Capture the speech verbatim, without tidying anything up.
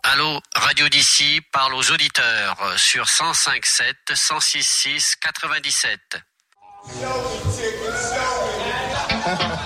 Allô, Radio d'ici parle aux auditeurs sur cent cinq sept, cent six six, quatre-vingt-dix-sept.